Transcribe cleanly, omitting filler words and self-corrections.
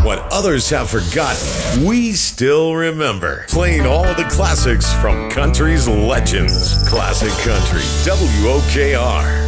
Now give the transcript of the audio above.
What others have forgotten, we still remember. Playing all of the classics from country's legends. Classic Country, WOKR.